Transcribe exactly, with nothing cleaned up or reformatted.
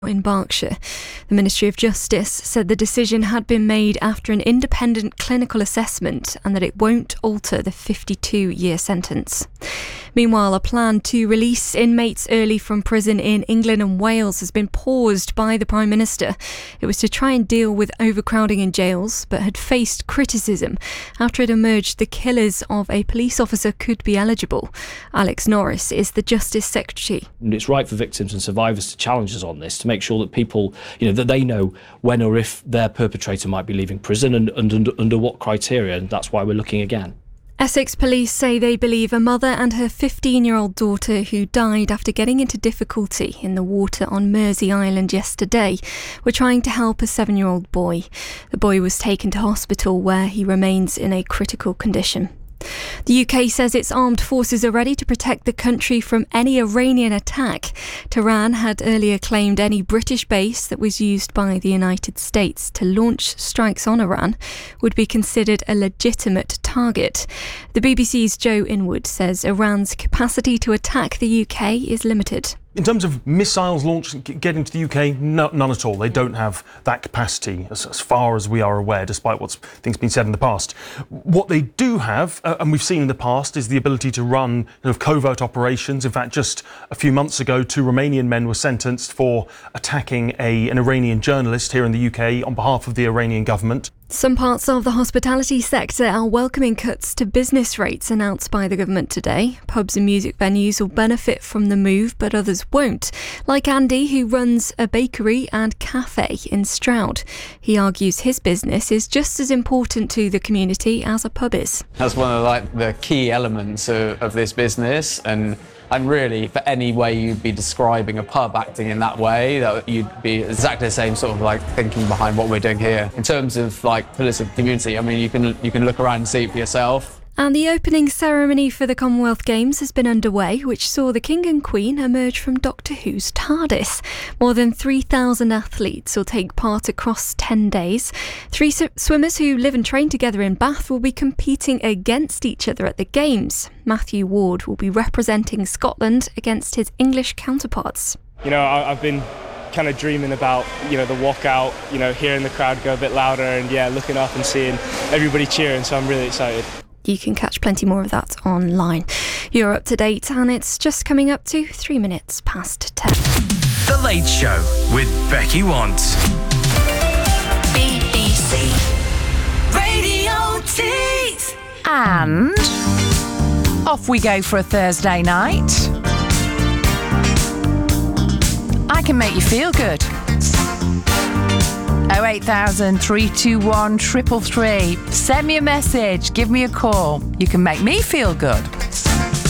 in Berkshire. The Ministry of Justice said the decision had been made after an independent clinical assessment and that it won't alter the fifty-two-year sentence. Meanwhile, a plan to release inmates early from prison in England and Wales has been paused by the Prime Minister. It was to try and deal with overcrowding in jails, but had faced criticism after it emerged the killers of a police officer could be eligible. Alex Norris is the Justice Secretary. It's right for victims and survivors to challenge us on this, to make sure that people, you know, that they know when or if their perpetrator might be leaving prison and, and under, under what criteria, and that's why we're looking again. Essex police say they believe a mother and her fifteen-year-old daughter who died after getting into difficulty in the water on Mersey Island yesterday were trying to help a seven-year-old boy. The boy was taken to hospital where he remains in a critical condition. The U K says its armed forces are ready to protect the country from any Iranian attack. Tehran had earlier claimed any British base that was used by the United States to launch strikes on Iran would be considered a legitimate target. The B B C's Joe Inwood says Iran's capacity to attack the U K is limited. In terms of missiles launched getting to the U K, no, none at all. They don't have that capacity as, as far as we are aware, despite what's things been said in the past. What they do have, uh, and we've seen in the past, is the ability to run you know, covert operations. In fact, just a few months ago, two Romanian men were sentenced for attacking a, an Iranian journalist here in the U K on behalf of the Iranian government. Some parts of the hospitality sector are welcoming cuts to business rates announced by the government today. Pubs and music venues will benefit from the move, but others won't. Like Andy, who runs a bakery and cafe in Stroud. He argues his business is just as important to the community as a pub is. That's one of like the key elements of, of this business, and And really, for any way you'd be describing a pub acting in that way, that you'd be exactly the same sort of like thinking behind what we're doing here. In terms of like pillars of community, I mean, you can you can look around and see it for yourself. And the opening ceremony for the Commonwealth Games has been underway, which saw the King and Queen emerge from Doctor Who's TARDIS. More than three thousand athletes will take part across ten days. Three su- swimmers who live and train together in Bath will be competing against each other at the Games. Matthew Ward will be representing Scotland against his English counterparts. You know, I- I've been kind of dreaming about, you know, the walkout, you know, hearing the crowd go a bit louder and, yeah, looking up and seeing everybody cheering, so I'm really excited. You can catch plenty more of that online. You're up to date, and it's just coming up to three minutes past ten. The Late Show with Becky Want. B B C Radio Tees. And off we go for a Thursday night. I can make you feel good. oh eight thousand, three two one, three three three. Send me a message, give me a call. You can make me feel good.